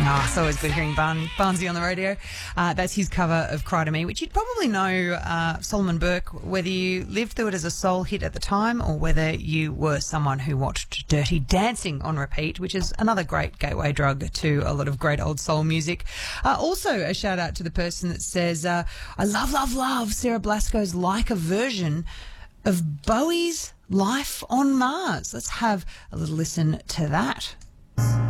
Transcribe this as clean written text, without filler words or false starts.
It's always good hearing Barnsey on the radio. That's his cover of Cry to Me, which you'd probably know Solomon Burke, whether you lived through it as a soul hit at the time or whether you were someone who watched Dirty Dancing on repeat, which is another great gateway drug to a lot of great old soul music. Also, a shout out to the person that says, I love Sarah Blasco's like a version of Bowie's Life on Mars. Let's have a little listen to that.